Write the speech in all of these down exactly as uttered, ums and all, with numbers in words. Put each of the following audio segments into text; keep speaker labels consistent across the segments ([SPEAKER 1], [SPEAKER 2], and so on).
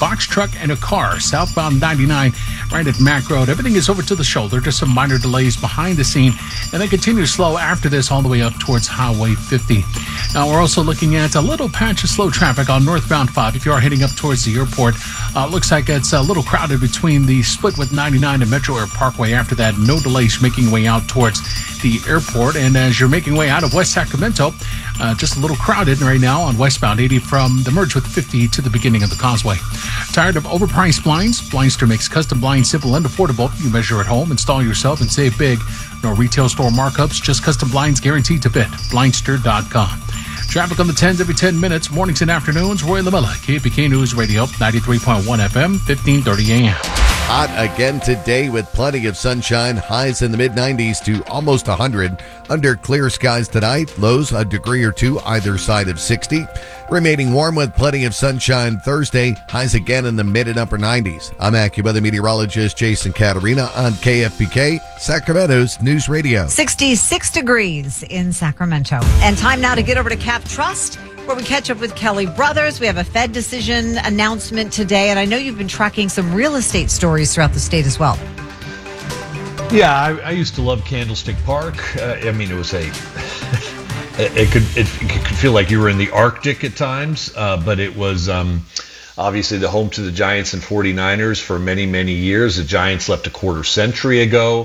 [SPEAKER 1] box truck and a car southbound ninety-nine right at Mack Road. Everything is over to the shoulder. Just some minor delays behind the scene, and they continue slow after this all the way up towards Highway fifty. Now, we're also looking at a little patch of slow traffic on northbound five if you are heading up towards the airport. Uh, looks like it's a little crowded between the split with ninety-nine and Metro Air Parkway. After that, no delays making way out towards the airport. And as you're making way out of West Sacramento, uh, just a little crowded right now on westbound eighty from the merge with fifty to the beginning of the causeway. Tired of overpriced blinds? Blindster makes custom blinds simple and affordable. You measure at home, install yourself, and save big. No retail store markups, just custom blinds guaranteed to fit. Blindster dot com. Traffic on the tens every ten minutes, mornings and afternoons. Roy Lamella, K P K News Radio, ninety-three point one F M, fifteen thirty A M.
[SPEAKER 2] Hot again today with plenty of sunshine. Highs in the mid nineties to almost one hundred. Under clear skies tonight. Lows a degree or two either side of sixty. Remaining warm with plenty of sunshine Thursday. Highs again in the mid and upper nineties. I'm AccuWeather meteorologist Jason Caterina on K F P K, Sacramento's News Radio.
[SPEAKER 3] sixty-six degrees in Sacramento. And time now to get over to Cap Trust, where we catch up with Kelly Brothers. We have a Fed decision announcement today, and I know you've been tracking some real estate stories throughout the state as well.
[SPEAKER 4] Yeah, I, I used to love Candlestick Park. Uh, I mean, it was a... it could it, it could feel like you were in the Arctic at times, uh, but it was um, obviously the home to the Giants and forty-niners for many, many years. The Giants left a quarter century ago.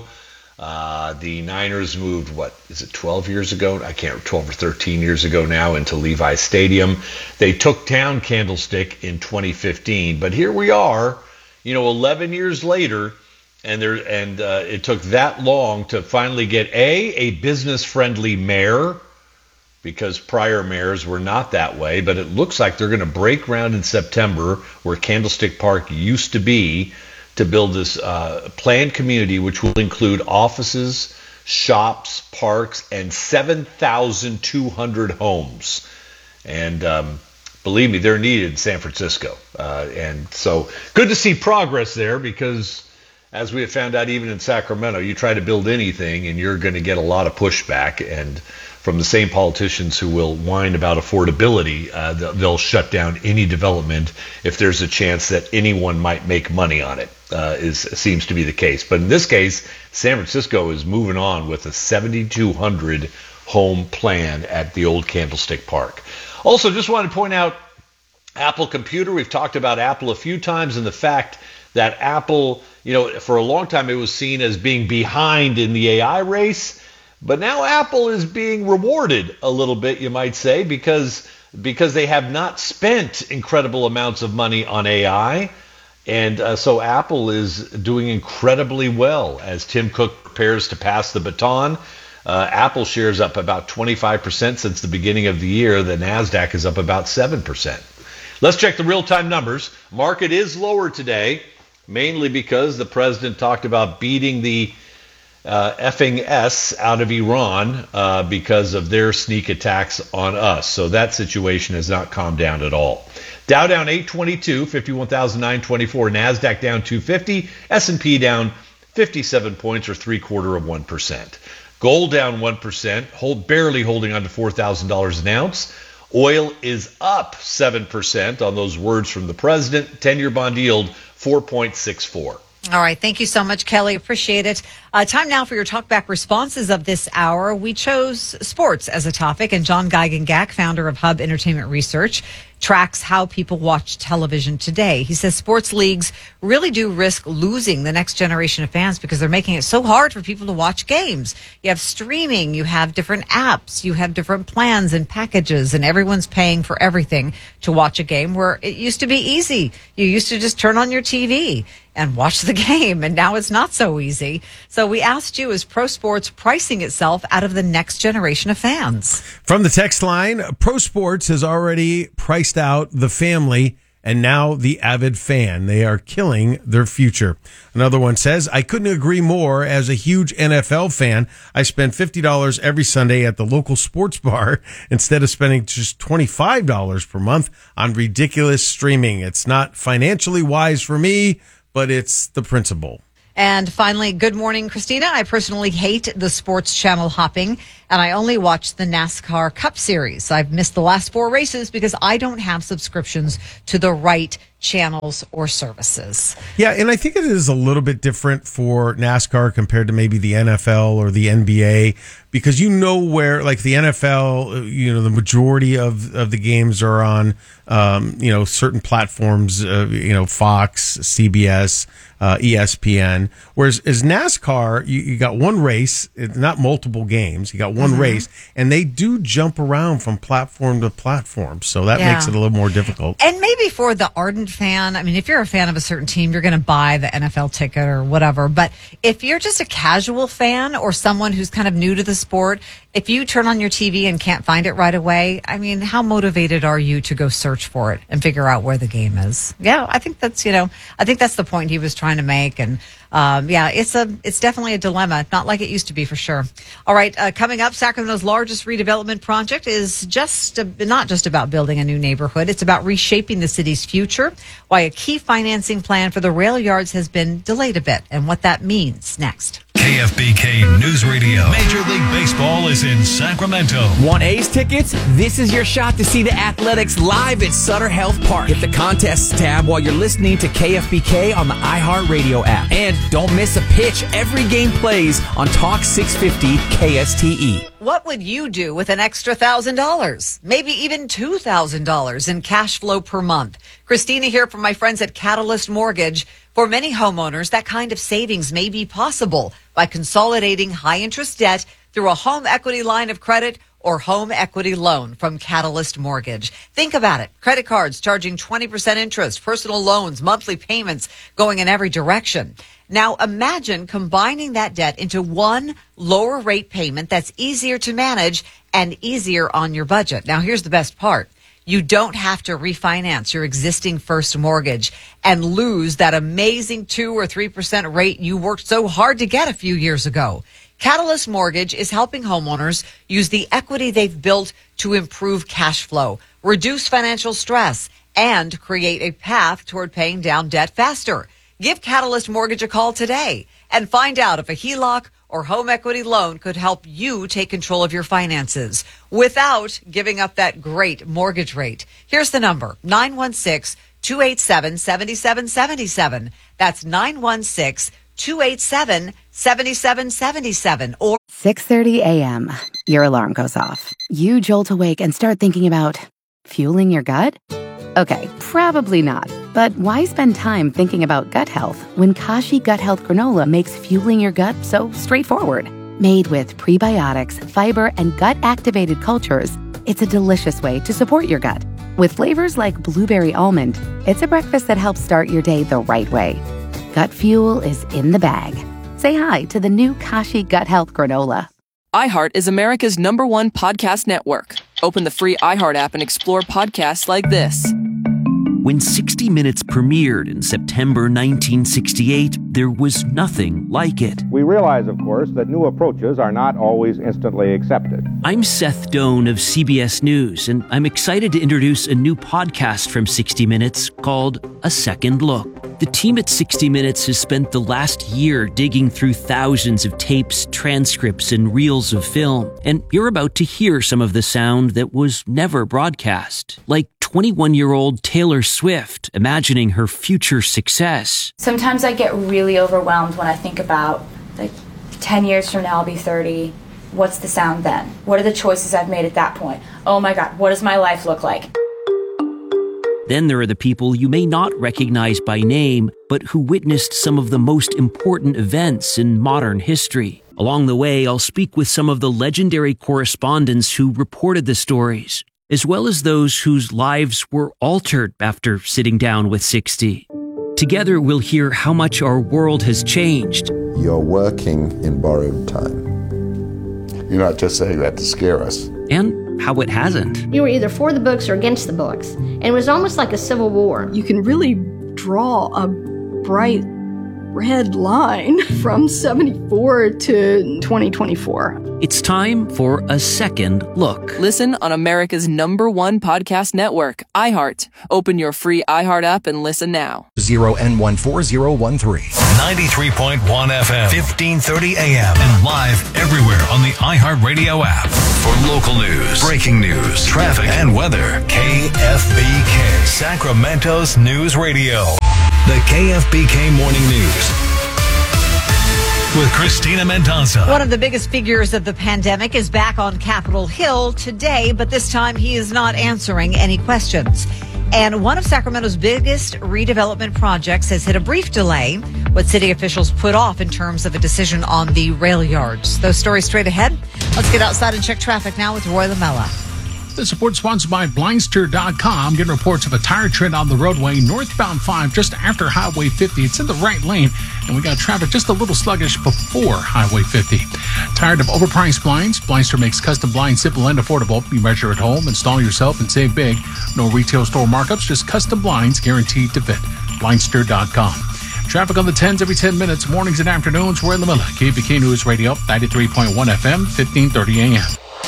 [SPEAKER 4] Uh, the Niners moved, what, is it twelve years ago? I can't, twelve or thirteen years ago now into Levi Stadium. They took down Candlestick in twenty fifteen, but here we are, you know, eleven years later, and there, and uh, it took that long to finally get a, a business-friendly mayor, because prior mayors were not that way, but it looks like they're going to break ground in September where Candlestick Park used to be, to build this uh, planned community, which will include offices, shops, parks, and seven thousand two hundred homes. And um, believe me, they're needed in San Francisco. Uh, and so good to see progress there, because as we have found out even in Sacramento, you try to build anything and you're going to get a lot of pushback. And from the same politicians who will whine about affordability, uh, they'll shut down any development if there's a chance that anyone might make money on it, uh, is seems to be the case. But in this case, San Francisco is moving on with a seventy-two hundred home plan at the old Candlestick Park. Also, just wanted to point out Apple Computer. We've talked about Apple a few times, and the fact that Apple, you know, for a long time it was seen as being behind in the A I race. But now Apple is being rewarded a little bit, you might say, because because they have not spent incredible amounts of money on A I. And uh, so Apple is doing incredibly well as Tim Cook prepares to pass the baton. Uh, Apple shares up about twenty-five percent since the beginning of the year. The NASDAQ is up about seven percent. Let's check the real-time numbers. Market is lower today, mainly because the president talked about beating the Uh, effing S out of Iran uh, because of their sneak attacks on us. So that situation has not calmed down at all. Dow down eight twenty-two, fifty-one thousand nine hundred twenty-four. NASDAQ down two fifty. S and P down fifty-seven points, or three quarter of one percent. Gold down one percent, hold, barely holding on to four thousand dollars an ounce. Oil is up seven percent on those words from the president. ten-year bond yield four point six four.
[SPEAKER 3] All right. Thank you so much, Kelly. Appreciate it. Uh, time now for your talkback responses of this hour. We chose sports as a topic, and John Geigen-Gack, founder of Hub Entertainment Research, tracks how people watch television today. He says sports leagues really do risk losing the next generation of fans because they're making it so hard for people to watch games. You have streaming, you have different apps, you have different plans and packages, and everyone's paying for everything to watch a game, where it used to be easy. You used to just turn on your T V and watch the game, and now it's not so easy. So we asked you, is pro sports pricing itself out of the next generation of fans?
[SPEAKER 5] From the text line, pro sports has already priced out the family and now the avid fan. They are killing their future. Another one says, I couldn't agree more. As a huge N F L fan, I spend fifty dollars every Sunday at the local sports bar instead of spending just twenty-five dollars per month on ridiculous streaming. It's not financially wise for me, but it's the principle.
[SPEAKER 3] And finally, good morning, Christina. I personally hate the sports channel hopping, and I only watch the NASCAR Cup Series. I've missed the last four races because I don't have subscriptions to the right channels or services.
[SPEAKER 5] Yeah, and I think it is a little bit different for NASCAR compared to maybe the N F L or the N B A, because you know where, like the N F L, you know, the majority of, of the games are on, um, you know, certain platforms, uh, you know, Fox, C B S, uh, E S P N. Whereas as NASCAR, you, you got one race, not multiple games. You got one mm-hmm. race, and they do jump around from platform to platform. So that
[SPEAKER 3] yeah.
[SPEAKER 5] makes it a little more difficult.
[SPEAKER 3] And maybe for the ardent fan, I mean, if you're a fan of a certain team, you're going to buy the N F L ticket or whatever. But if you're just a casual fan or someone who's kind of new to the sport, if you turn on your T V and can't find it right away, I mean, how motivated are you to go search for it and figure out where the game is? Yeah, I think that's, you know, I think that's the point he was trying to make. And um, yeah, it's a, it's definitely a dilemma, not like it used to be for sure. All right, uh, coming up, Sacramento's largest redevelopment project is just, uh, not just about building a new neighborhood. It's about reshaping the city's future, why a key financing plan for the rail yards has been delayed a bit, and what that means next.
[SPEAKER 6] K F B K News Radio. Major League Baseball is in Sacramento.
[SPEAKER 7] Want A's tickets? This is your shot to see the Athletics live at Sutter Health Park. Hit the contests tab while you're listening to K F B K on the iHeartRadio app. And don't miss a pitch. Every game plays on Talk six fifty K S T E.
[SPEAKER 3] What would you do with an extra one thousand dollars? Maybe even two thousand dollars in cash flow per month. Christina here from my friends at Catalyst Mortgage. For many homeowners, that kind of savings may be possible by consolidating high-interest debt through a home equity line of credit or home equity loan from Catalyst Mortgage. Think about it. Credit cards charging twenty percent interest, personal loans, monthly payments going in every direction. Now imagine combining that debt into one lower rate payment that's easier to manage and easier on your budget. Now here's the best part. You don't have to refinance your existing first mortgage and lose that amazing two or three percent rate you worked so hard to get a few years ago. Catalyst Mortgage is helping homeowners use the equity they've built to improve cash flow, reduce financial stress, and create a path toward paying down debt faster. Give Catalyst Mortgage a call today and find out if a H E L O C or home equity loan could help you take control of your finances without giving up that great mortgage rate. Here's the number, nine one six, two eight seven, seven seven seven seven. That's nine one six, two eight seven, seven seven seven seven. Or
[SPEAKER 8] six thirty a.m. Your alarm goes off. You jolt awake and start thinking about fueling your gut? Okay, probably not. But why spend time thinking about gut health when Kashi Gut Health Granola makes fueling your gut so straightforward? Made with prebiotics, fiber, and gut-activated cultures, it's a delicious way to support your gut. With flavors like blueberry almond, it's a breakfast that helps start your day the right way. Gut fuel is in the bag. Say hi to the new Kashi Gut Health Granola.
[SPEAKER 9] iHeart is America's number one podcast network. Open the free iHeart app and explore podcasts like this.
[SPEAKER 10] When sixty minutes premiered in September nineteen sixty-eight, there was nothing like it.
[SPEAKER 11] We realize, of course, that new approaches are not always instantly accepted.
[SPEAKER 10] I'm Seth Doan of C B S News, and I'm excited to introduce a new podcast from sixty minutes called A Second Look. The team at sixty minutes has spent the last year digging through thousands of tapes, transcripts, and reels of film, and you're about to hear some of the sound that was never broadcast, like twenty-one-year-old Taylor Swift imagining her future success.
[SPEAKER 12] Sometimes I get really overwhelmed when I think about, like, ten years from now I'll be thirty. What's the sound then? What are the choices I've made at that point? Oh my God, what does my life look like?
[SPEAKER 10] Then there are the people you may not recognize by name, but who witnessed some of the most important events in modern history. Along the way, I'll speak with some of the legendary correspondents who reported the stories, as well as those whose lives were altered after sitting down with sixty. Together, we'll hear how much our world has changed.
[SPEAKER 13] You're working in borrowed time. You're not just saying that to scare us.
[SPEAKER 10] And how it hasn't.
[SPEAKER 14] You were either for the books or against the books. And it was almost like a civil war.
[SPEAKER 15] You can really draw a bright red line from seventy-four to twenty twenty-four.
[SPEAKER 10] It's time for a second look.
[SPEAKER 9] Listen on America's number one podcast network, iHeart. Open your free iHeart app and listen now.
[SPEAKER 16] zero N one four zero one three.
[SPEAKER 6] ninety-three point one F M, fifteen thirty A M, and live everywhere on the iHeartRadio app. For local news, breaking news, traffic, and weather, K F B K, Sacramento's News Radio. The K F B K Morning News with Christina Mendoza.
[SPEAKER 3] One of the biggest figures of the pandemic is back on Capitol Hill today, but this time he is not answering any questions. And one of Sacramento's biggest redevelopment projects has hit a brief delay, what city officials put off in terms of a decision on the rail yards. Those stories straight ahead. Let's get outside and check traffic now with Roy Lamella.
[SPEAKER 1] This report sponsored by Blindster dot com. Getting reports of a tire tread on the roadway northbound five just after Highway fifty. It's in the right lane, and we got traffic just a little sluggish before Highway fifty. Tired of overpriced blinds? Blindster makes custom blinds simple and affordable. You measure at home, install yourself, and save big. No retail store markups, just custom blinds guaranteed to fit. Blindster dot com. Traffic on the tens every ten minutes, mornings and afternoons. We're in the middle. K B K News Radio, ninety-three point one F M, fifteen thirty A M.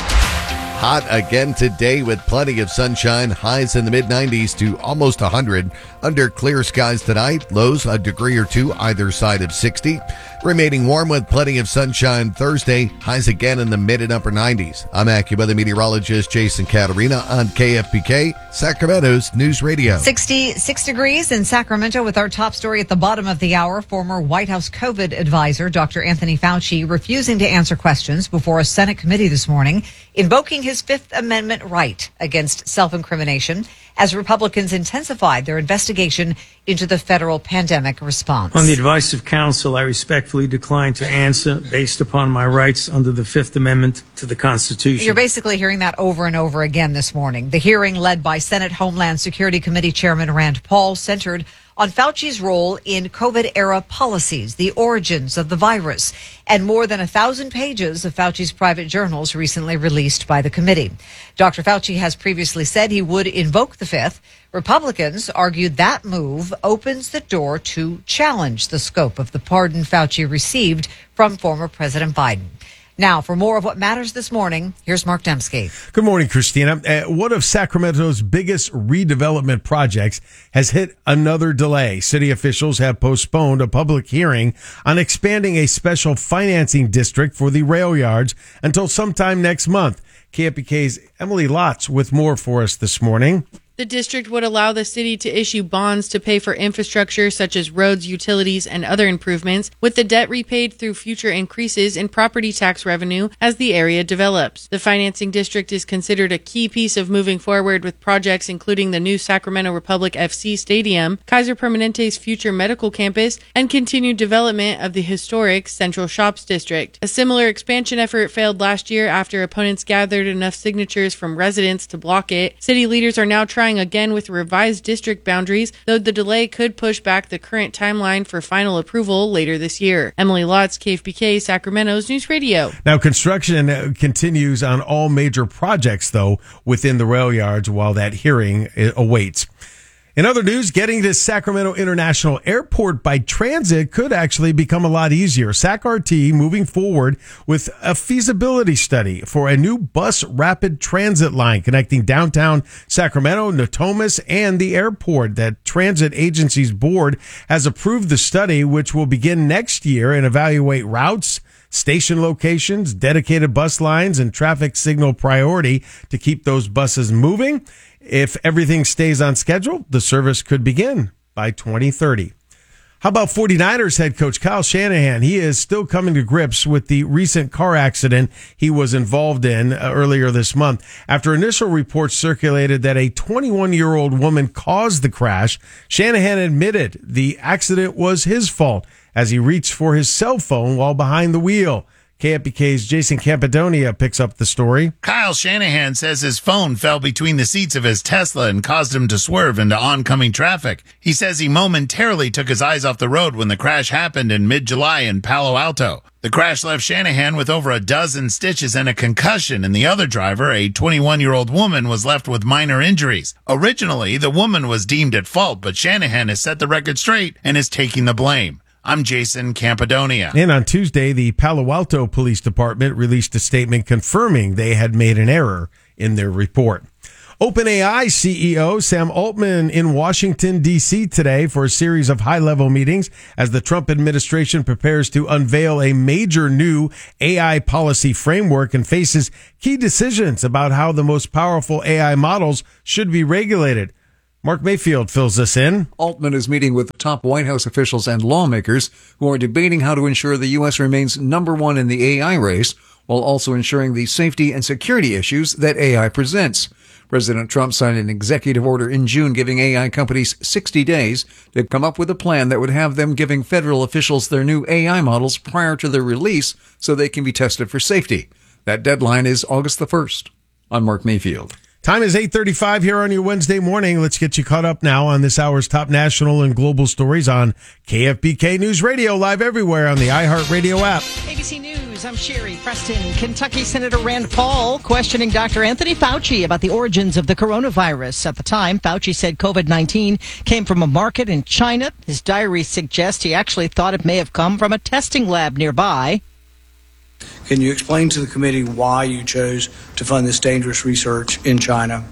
[SPEAKER 2] Hot again today with plenty of sunshine. Highs in the mid nineties to almost one hundred. Under clear skies tonight. Lows a degree or two either side of sixty. Remaining warm with plenty of sunshine Thursday. Highs again in the mid and upper nineties. I'm AccuWeather meteorologist Jason Caterina on K F B K, Sacramento's News Radio.
[SPEAKER 3] sixty-six degrees in Sacramento with our top story at the bottom of the hour. Former White House COVID advisor Doctor Anthony Fauci refusing to answer questions before a Senate committee this morning, invoking his Fifth Amendment right against self-incrimination as Republicans intensified their investigation into the federal pandemic response.
[SPEAKER 17] On the advice of counsel, I respectfully decline to answer based upon my rights under the Fifth Amendment to the Constitution.
[SPEAKER 3] You're basically hearing that over and over again this morning. The hearing led by Senate Homeland Security Committee Chairman Rand Paul centered on Fauci's role in COVID-era policies, the origins of the virus, and more than a thousand pages of Fauci's private journals recently released by the committee. Doctor Fauci has previously said he would invoke the Fifth. Republicans argued that move opens the door to challenge the scope of the pardon Fauci received from former President Biden. Now, for more of what matters this morning, here's Mark Dembski.
[SPEAKER 5] Good morning, Christina. Uh, one of Sacramento's biggest redevelopment projects has hit another delay. City officials have postponed a public hearing on expanding a special financing district for the rail yards until sometime next month. K F B K's Emily Lotz with more for us this morning.
[SPEAKER 18] The district would allow the city to issue bonds to pay for infrastructure such as roads, utilities, and other improvements, with the debt repaid through future increases in property tax revenue as the area develops. The financing district is considered a key piece of moving forward with projects including the new Sacramento Republic F C Stadium, Kaiser Permanente's future medical campus, and continued development of the historic Central Shops District. A similar expansion effort failed last year after opponents gathered enough signatures from residents to block it. City leaders are now trying again with revised district boundaries, though the delay could push back the current timeline for final approval later this year. Emily Lotz, K F B K, Sacramento's News Radio.
[SPEAKER 5] Now, construction continues on all major projects, though, within the rail yards while that hearing awaits. In other news, getting to Sacramento International Airport by transit could actually become a lot easier. SacRT moving forward with a feasibility study for a new bus rapid transit line connecting downtown Sacramento, Natomas, and the airport. That transit agency's board has approved the study, which will begin next year and evaluate routes, station locations, dedicated bus lines, and traffic signal priority to keep those buses moving. If everything stays on schedule, the service could begin by twenty thirty. How about 49ers head coach Kyle Shanahan? He is still coming to grips with the recent car accident he was involved in earlier this month. After initial reports circulated that a twenty-one-year-old woman caused the crash, Shanahan admitted the accident was his fault as he reached for his cell phone while behind the wheel. K F B K's Jason Campidonia picks up the story.
[SPEAKER 19] Kyle Shanahan says his phone fell between the seats of his Tesla and caused him to swerve into oncoming traffic. He says he momentarily took his eyes off the road when the crash happened in mid-July in Palo Alto. The crash left Shanahan with over a dozen stitches and a concussion, and the other driver, a twenty-one-year-old woman, was left with minor injuries. Originally, the woman was deemed at fault, but Shanahan has set the record straight and is taking the blame. I'm Jason Campadonia.
[SPEAKER 5] And on Tuesday, the Palo Alto Police Department released a statement confirming they had made an error in their report. OpenAI C E O Sam Altman in Washington, D C today for a series of high-level meetings as the Trump administration prepares to unveil a major new A I policy framework and faces key decisions about how the most powerful A I models should be regulated. Mark Mayfield fills us in.
[SPEAKER 20] Altman is meeting with top White House officials and lawmakers who are debating how to ensure the U S remains number one in the A I race, while also ensuring the safety and security issues that A I presents. President Trump signed an executive order in June giving A I companies sixty days to come up with a plan that would have them giving federal officials their new A I models prior to their release so they can be tested for safety. That deadline is August the first. I'm Mark Mayfield.
[SPEAKER 5] Time is eight thirty-five here on your Wednesday morning. Let's get you caught up now on this hour's top national and global stories on K F B K News Radio, live everywhere on the iHeartRadio app.
[SPEAKER 21] A B C News, I'm Sherry Preston. Kentucky Senator Rand Paul questioning Doctor Anthony Fauci about the origins of the coronavirus. At the time, Fauci said COVID nineteen came from a market in China. His diary suggests he actually thought it may have come from a testing lab nearby.
[SPEAKER 22] Can you explain to the committee why you chose to fund this dangerous research in China?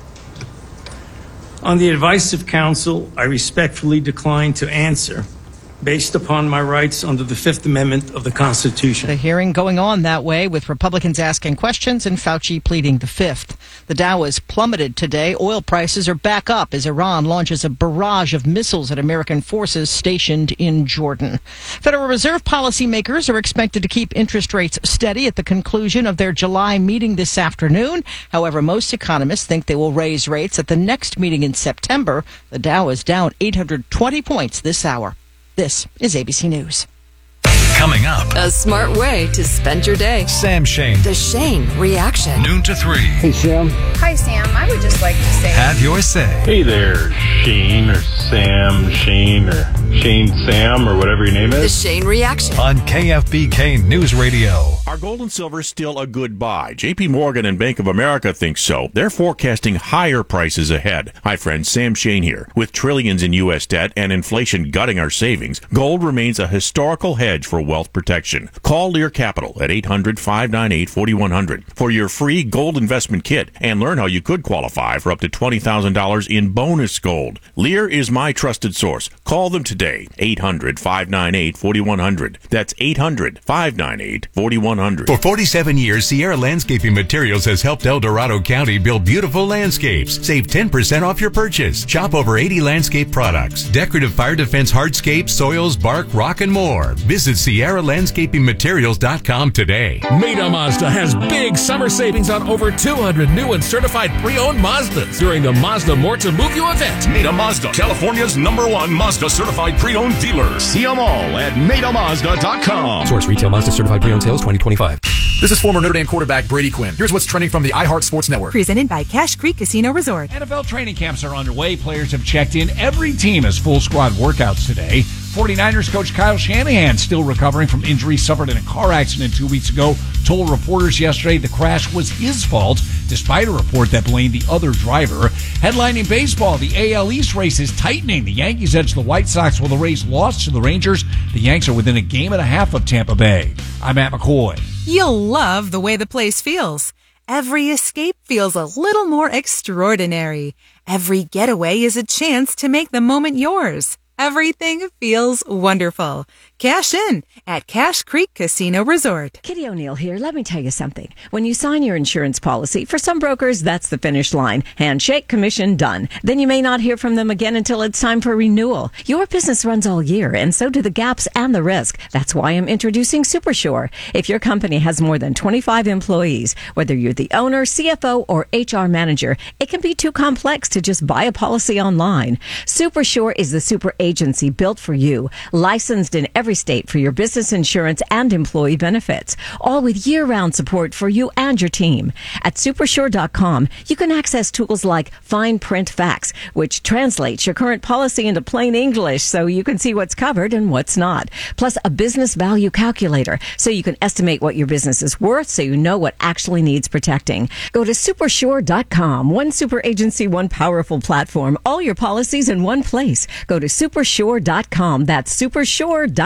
[SPEAKER 17] On the advice of counsel, I respectfully decline to answer based upon my rights under the Fifth Amendment of the Constitution.
[SPEAKER 21] The hearing going on that way with Republicans asking questions and Fauci pleading the Fifth. The Dow has plummeted today. Oil prices are back up as Iran launches a barrage of missiles at American forces stationed in Jordan. Federal Reserve policymakers are expected to keep interest rates steady at the conclusion of their July meeting this afternoon. However, most economists think they will raise rates at the next meeting in September. The Dow is down eight hundred twenty points this hour. This is A B C News.
[SPEAKER 6] Coming up,
[SPEAKER 23] a smart way to spend your day.
[SPEAKER 6] Sam Shane.
[SPEAKER 23] The Shane Reaction.
[SPEAKER 6] Noon to three.
[SPEAKER 24] Hey, Sam.
[SPEAKER 25] Hi, Sam. I would just like to say,
[SPEAKER 6] have your say.
[SPEAKER 26] Hey there, Shane or Sam, Shane or Shane Sam or whatever your name is.
[SPEAKER 23] The Shane Reaction.
[SPEAKER 6] On K F B K News Radio.
[SPEAKER 27] Are gold and silver still a good buy? J P Morgan and Bank of America think so. They're forecasting higher prices ahead. Hi, friends. Sam Shane here. With trillions in U S debt and inflation gutting our savings, gold remains a historical hedge for wealth protection. Call Lear Capital at eight hundred, five nine eight, four one zero zero for your free gold investment kit and learn how you could qualify for up to twenty thousand dollars in bonus gold. Lear is my trusted source. Call them today. eight hundred, five nine eight, four one zero zero. That's eight hundred, five nine eight, four one zero zero.
[SPEAKER 6] For forty-seven years, Sierra Landscaping Materials has helped El Dorado County build beautiful landscapes. Save ten percent off your purchase. Shop over eighty landscape products, decorative fire defense hardscapes, soils, bark, rock, and more. Visit Sierra Landscaping Materials dot com today.
[SPEAKER 28] Maida Mazda has big summer savings on over two hundred new and certified pre-owned Mazdas during the Mazda More to Move You event.
[SPEAKER 29] Maida Mazda, California's number one Mazda certified pre-owned dealer. See them all at Maida Mazda dot com.
[SPEAKER 30] Source retail Mazda certified pre-owned sales twenty twenty-five.
[SPEAKER 31] This is former Notre Dame quarterback Brady Quinn. Here's what's trending from the iHeart Sports Network.
[SPEAKER 32] Presented by Cache Creek Casino Resort.
[SPEAKER 33] N F L training camps are underway. Players have checked in. Every team has full squad workouts today. forty-niners coach Kyle Shanahan still recovering from injuries suffered in a car accident two weeks ago. Told reporters yesterday the crash was his fault, despite a report that blamed the other driver. Headlining baseball, the A L East race is tightening. The Yankees edge the White Sox while the Rays lost to the Rangers. The Yanks are within a game and a half of Tampa Bay. I'm Matt McCoy.
[SPEAKER 34] You'll love the way the place feels. Every escape feels a little more extraordinary. Every getaway is a chance to make the moment yours. Everything feels wonderful. Cash in at Cache Creek Casino Resort.
[SPEAKER 35] Kitty O'Neill here. Let me tell you something. When you sign your insurance policy, for some brokers, that's the finish line. Handshake, commission, done. Then you may not hear from them again until it's time for renewal. Your business runs all year, and so do the gaps and the risk. That's why I'm introducing Supersure. If your company has more than twenty-five employees, whether you're the owner, C F O, or H R manager, it can be too complex to just buy a policy online. Supersure is the super agency built for you, licensed in every state for your business insurance and employee benefits, all with year-round support for you and your team. At supersure dot com, you can access tools like Fine Print Facts, which translates your current policy into plain English so you can see what's covered and what's not. Plus, a business value calculator so you can estimate what your business is worth so you know what actually needs protecting. Go to supersure dot com. One super agency, one powerful platform. All your policies in one place. Go to supersure dot com. That's supersure dot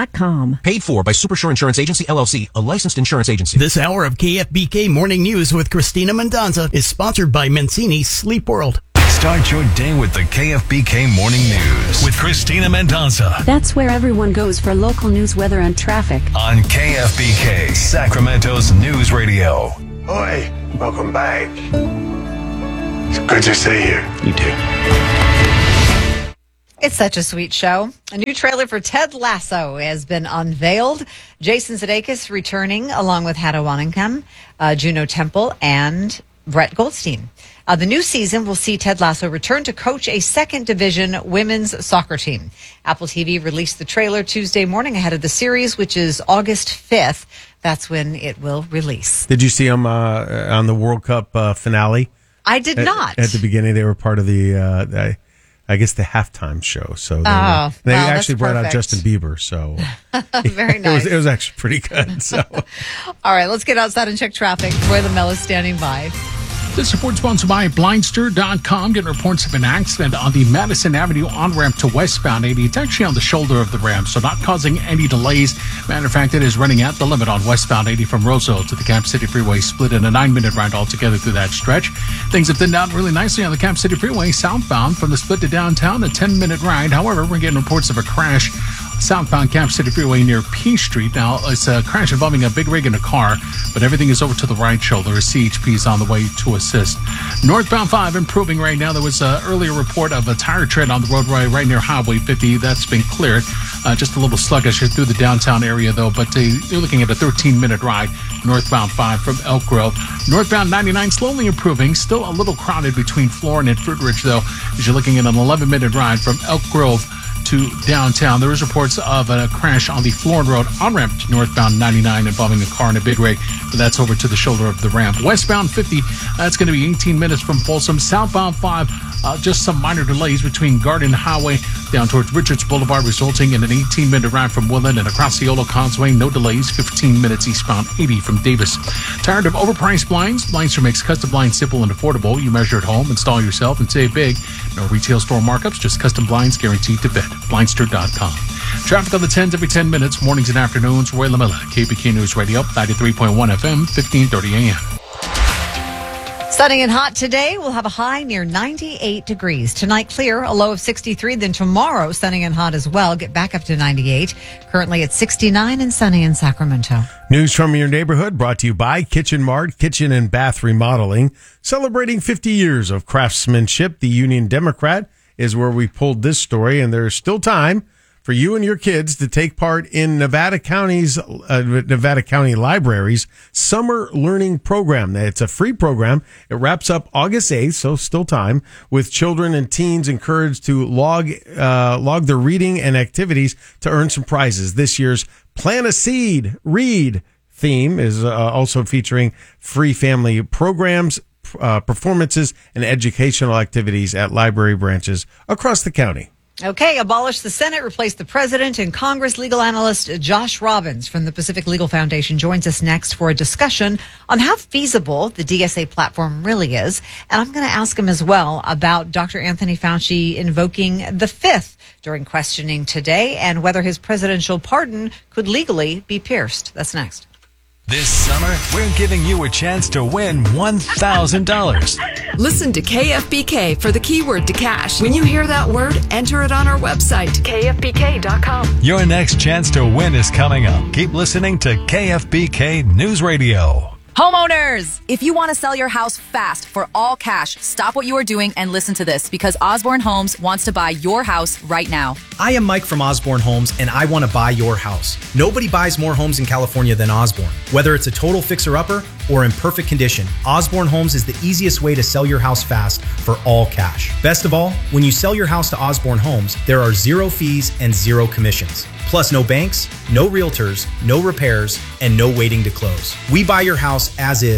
[SPEAKER 35] dot com.
[SPEAKER 31] Paid for by Supershore Insurance Agency, L L C, a licensed insurance agency.
[SPEAKER 1] This hour of K F B K Morning News with Christina Mendonza is sponsored by Mancini Sleep World.
[SPEAKER 6] Start your day with the K F B K Morning News with Christina Mendonza
[SPEAKER 23] That's where everyone goes for local news, weather, and traffic.
[SPEAKER 6] on K F B K, Sacramento's news radio.
[SPEAKER 2] Oi, welcome back. It's good to see you. You too.
[SPEAKER 3] It's such a sweet show. A new trailer for Ted Lasso has been unveiled. Jason Sudeikis returning along with Hannah Waddingham, uh, Juno Temple, and Brett Goldstein. Uh, the new season will see Ted Lasso return to coach a second division women's soccer team. Apple T V released the trailer Tuesday morning ahead of the series, which is August fifth. That's when it will release.
[SPEAKER 5] Did you see them uh, on the World Cup uh, finale?
[SPEAKER 3] I did
[SPEAKER 5] at,
[SPEAKER 3] not.
[SPEAKER 5] At the beginning, they were part of the, uh, I, I guess, the halftime show. So they,
[SPEAKER 3] Oh,
[SPEAKER 5] were, they
[SPEAKER 3] well,
[SPEAKER 5] actually
[SPEAKER 3] that's
[SPEAKER 5] brought out
[SPEAKER 3] perfect.
[SPEAKER 5] Justin Bieber. So
[SPEAKER 3] Very
[SPEAKER 5] it
[SPEAKER 3] nice.
[SPEAKER 5] was it was actually pretty good. So
[SPEAKER 3] All right, let's get outside and check traffic. Roy Lamella is standing by.
[SPEAKER 33] This report sponsored by Blindster dot com. Getting reports of an accident on the Madison Avenue on-ramp to westbound eighty. It's actually on the shoulder of the ramp, so not causing any delays. Matter of fact, it is running at the limit on westbound eighty from Roseville to the Cap City Freeway, split in a nine-minute ride altogether through that stretch. Things have thinned out really nicely on the Cap City Freeway southbound from the split to downtown, a ten-minute ride. However, we're getting reports of a crash southbound Cap City Freeway near P Street. Now, it's a crash involving a big rig and a car, but everything is over to the right shoulder. A C H P is on the way to assist. Northbound five improving right now. There was an earlier report of a tire tread on the roadway right near Highway fifty. That's been cleared. Uh, just a little sluggish through the downtown area, though, but uh, you're looking at a thirteen-minute ride northbound five from Elk Grove. Northbound ninety-nine slowly improving. Still a little crowded between Florin and Fruitridge, though, as you're looking at an eleven-minute ride from Elk Grove to downtown. There is reports of a crash on the Florin Road on-ramp to northbound ninety-nine involving a car and a big rig, but that's over to the shoulder of the ramp. Westbound fifty, that's going to be eighteen minutes from Folsom. Southbound five, uh, just some minor delays between Garden Highway down towards Richards Boulevard, resulting in an eighteen-minute ride from Woodland and across the Olo Causeway. No delays, fifteen minutes eastbound eighty from Davis. Tired of overpriced blinds? Blindster makes custom blinds simple and affordable. You measure at home, install yourself, and save big. No retail store markups, just custom blinds guaranteed to fit. Blindster dot com. Traffic on the tens every ten minutes, mornings and afternoons. Roy Lamella, K B K News Radio, ninety-three point one F M, fifteen thirty A M.
[SPEAKER 3] Sunny and hot today. We'll have a high near ninety-eight degrees. Tonight, clear, a low of sixty-three. Then tomorrow, sunny and hot as well. Get back up to ninety-eight. Currently at sixty-nine and sunny in Sacramento.
[SPEAKER 5] news from your neighborhood brought to you by Kitchen Mart, Kitchen and Bath Remodeling. Celebrating fifty years of craftsmanship, the Union Democrat is where we pulled this story, and there's still time for you and your kids to take part in Nevada County's uh, Nevada County Library's Summer Learning Program. It's a free program. It wraps up August eighth, so still time, with children and teens encouraged to log uh, log their reading and activities to earn some prizes. This year's Plant a Seed, Read theme is uh, also featuring free family programs, uh, performances, and educational activities at library branches across the county.
[SPEAKER 3] Okay, abolish the Senate, replace the president, and Congress legal analyst Josh Robbins from the Pacific Legal Foundation joins us next for a discussion on how feasible the D S A platform really is. And I'm going to ask him as well about Doctor Anthony Fauci invoking the fifth during questioning today and whether his presidential pardon could legally be pierced. That's next.
[SPEAKER 6] This summer, we're giving you a chance to win one thousand dollars.
[SPEAKER 23] Listen to K F B K for the keyword to cash. When you hear that word, enter it on our website, K F B K dot com.
[SPEAKER 6] Your next chance to win is coming up. Keep listening to K F B K News Radio.
[SPEAKER 4] Homeowners, if you want to sell your house fast for all cash, stop what you are doing and listen to this, because Osborne Homes wants to buy your house right now.
[SPEAKER 7] I am Mike from Osborne Homes, and I want to buy your house. Nobody buys more homes in California than Osborne. Whether it's a total fixer-upper or in perfect condition, Osborne Homes is the easiest way to sell your house fast for all cash. Best of all, when you sell your house to Osborne Homes, there are zero fees and zero commissions. Plus, no banks, no realtors, no repairs, and no waiting to close. We buy your house as is,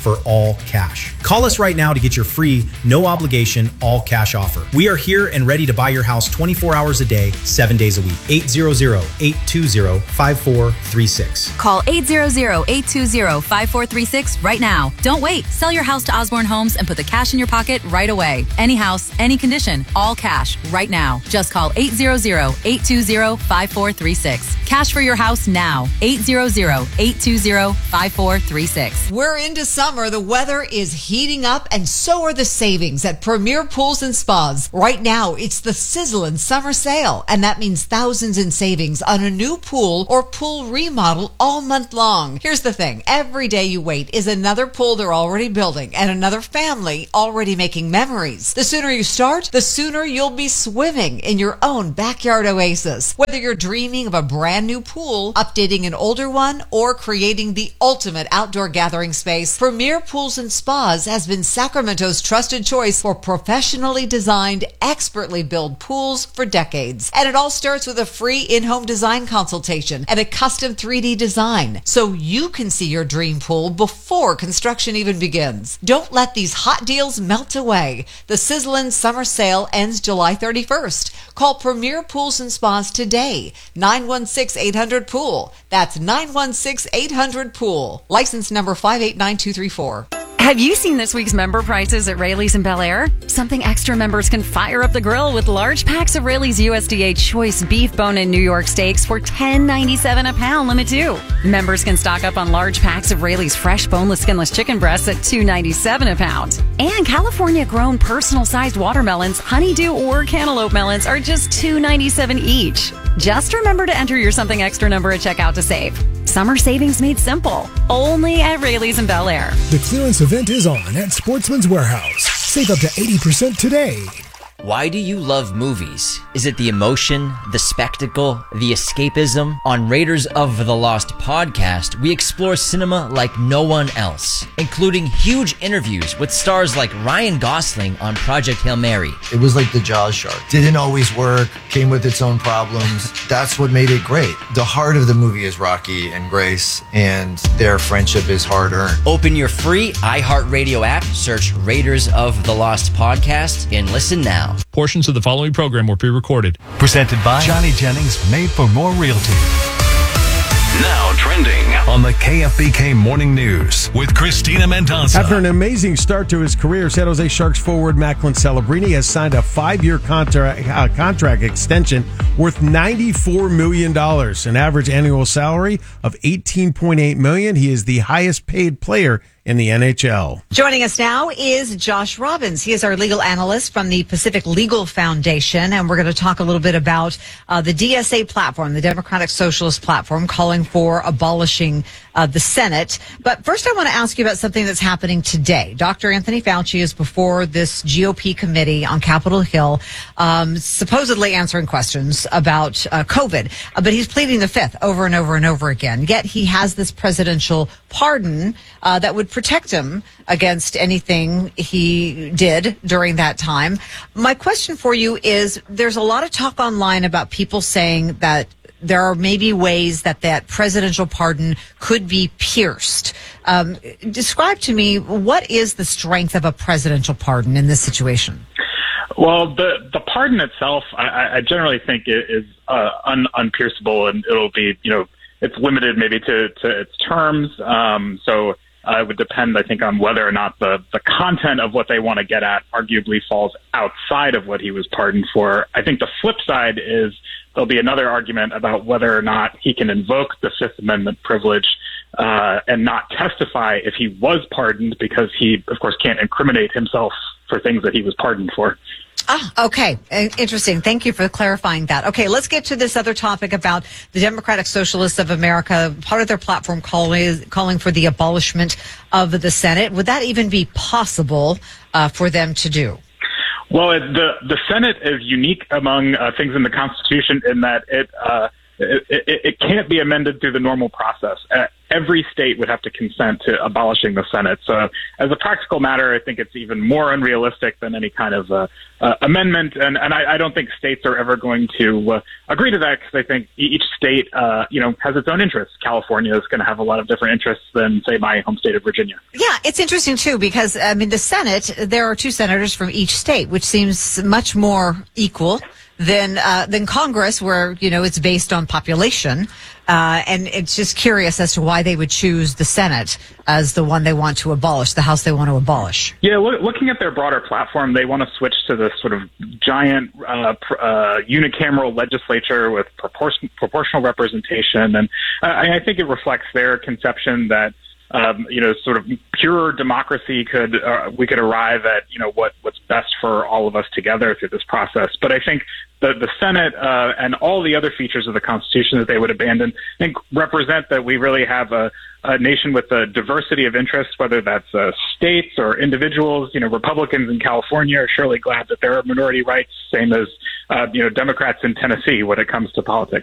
[SPEAKER 7] for all cash. Call us right now to get your free, no obligation, all cash offer. We are here and ready to buy your house twenty-four hours a day, seven days a week. eight hundred, eight two zero, five four three six.
[SPEAKER 4] Call eight hundred, eight two zero, five four three six right now. Don't wait. Sell your house to Osborne Homes and put the cash in your pocket right away. Any house, any condition, all cash right now. Just call eight hundred, eight two zero, five four three six. Cash for your house now. eight hundred, eight two zero, five four three six.
[SPEAKER 3] We're into summer. The weather is heating up, and so are the savings at Premier Pools and Spas. Right now, it's the sizzling summer sale, and that means thousands in savings on a new pool or pool remodel all month long. Here's the thing. Every day you wait is another pool they're already building and another family already making memories. The sooner you start, the sooner you'll be swimming in your own backyard oasis. Whether you're dreaming of a brand new pool, updating an older one, or creating the ultimate outdoor gathering space, Premier Pools and Spas has been Sacramento's trusted choice for professionally designed, expertly built pools for decades. And it all starts with a free in-home design consultation and a custom three D design, so you can see your dream pool before construction even begins. Don't let these hot deals melt away. The sizzling summer sale ends July thirty-first. Call Premier Pools and Spas today. nine one six, eight hundred, pool. That's nine one six, eight hundred, pool. License number five eight nine two three four.
[SPEAKER 8] Have you seen this week's member prices at Rayleigh's in Bel Air? Something extra members can fire up the grill with large packs of Rayleigh's U S D A choice beef bone and New York steaks for ten ninety-seven a pound, limit two. Members can stock up on large packs of Rayleigh's fresh boneless skinless chicken breasts at two ninety-seven a pound. And California grown personal sized watermelons, honeydew or cantaloupe melons are just two ninety-seven each. Just remember to enter your something extra number at checkout to save. Summer savings made simple. Only at Rayleigh's in Bel Air.
[SPEAKER 9] The clearance event is on at Sportsman's Warehouse. Save up to eighty percent today.
[SPEAKER 10] Why do you love movies? Is it the emotion, the spectacle, the escapism? On Raiders of the Lost podcast, we explore cinema like no one else, including huge interviews with stars like Ryan Gosling on Project Hail Mary.
[SPEAKER 11] It was like the Jaws shark. Didn't always work, came with its own problems. That's what made it great. The heart of the movie is Rocky and Grace, and their friendship is hard-earned.
[SPEAKER 10] Open your free iHeartRadio app, search Raiders of the Lost podcast, and listen now.
[SPEAKER 12] Portions of the following program were pre-recorded.
[SPEAKER 6] Presented by Johnny Jennings, made for more realty. Now trending on the K F B K Morning News with Christina Mendonca.
[SPEAKER 5] After an amazing start to his career, San Jose Sharks forward Macklin Celebrini has signed a five-year contract, uh, contract extension worth ninety-four million dollars, an average annual salary of eighteen point eight million dollars. He is the highest paid player in the N H L.
[SPEAKER 3] Joining us now is Josh Robbins. He is our legal analyst from the Pacific Legal Foundation, and we're going to talk a little bit about uh, the D S A platform, the Democratic Socialist platform, calling for abolishing uh, the Senate. But first, I want to ask you about something that's happening today. Doctor Anthony Fauci is before this G O P committee on Capitol Hill, um, supposedly answering questions about uh, COVID, uh, but he's pleading the fifth over and over and over again. Yet he has this presidential pardon uh, that would protect him against anything he did during that time. My question for you is, there's a lot of talk online about people saying that there are maybe ways that that presidential pardon could be pierced. Um, describe to me, what is the strength of a presidential pardon in this situation?
[SPEAKER 26] Well, the the pardon itself, I, I generally think it is uh, un, unpierceable, and it'll be, you know, it's limited maybe to, to its terms. Um, so uh, it would depend, I think, on whether or not the, the content of what they want to get at arguably falls outside of what he was pardoned for. I think the flip side is there'll be another argument about whether or not he can invoke the Fifth Amendment privilege uh, and not testify if he was pardoned, because he, of course, can't incriminate himself for things that he was pardoned for.
[SPEAKER 3] Ah, okay. Interesting. Thank you for clarifying that. Okay, let's get to this other topic about the Democratic Socialists of America. Part of their platform calling, calling for the abolishment of the Senate. Would that even be possible uh, for them to do?
[SPEAKER 26] Well, it, the the Senate is unique among uh, things in the Constitution in that it, uh, it, it it can't be amended through the normal process. Uh, every state would have to consent to abolishing the Senate. So as a practical matter, I think it's even more unrealistic than any kind of uh, uh, amendment. And, and I, I don't think states are ever going to uh, agree to that because I think each state, uh, you know, has its own interests. California is going to have a lot of different interests than, say, my home state of Virginia.
[SPEAKER 3] Yeah, it's interesting, too, because, I mean, the Senate, there are two senators from each state, which seems much more equal than uh, than Congress, where, you know, it's based on population. Uh, and it's just curious as to why they would choose the Senate as the one they want to abolish, the House they want to abolish.
[SPEAKER 26] Yeah, look, looking at their broader platform, they want to switch to this sort of giant uh, pr- uh, unicameral legislature with proportion- proportional representation. And uh, I think it reflects their conception that Um, you know, sort of pure democracy could, uh, we could arrive at, you know, what, what's best for all of us together through this process. But I think the, the Senate, uh, and all the other features of the Constitution that they would abandon, I think represent that we really have a, a nation with a diversity of interests, whether that's, uh, states or individuals. You know, Republicans in California are surely glad that there are minority rights, same as, uh, you know, Democrats in Tennessee when it comes to politics.